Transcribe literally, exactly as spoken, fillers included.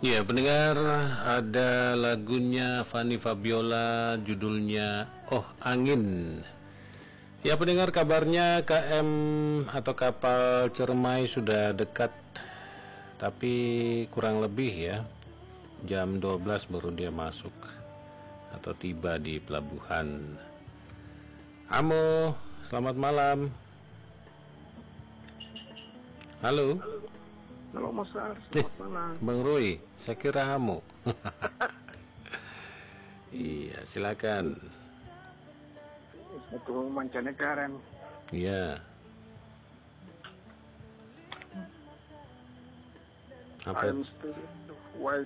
Ya, pendengar, ada lagunya Fanny Fabiola, judulnya Oh Angin. Ya, pendengar, kabarnya K M atau kapal Cermai sudah dekat, tapi kurang lebih ya, jam dua belas baru dia masuk atau tiba di pelabuhan. Amo, selamat malam. Halo. Halo Mas Ar, Eh, selamat malam. Bang Roy, saya kira Amo. Iya, silakan. Satu mancanegara. Iya. Apa? I'm still why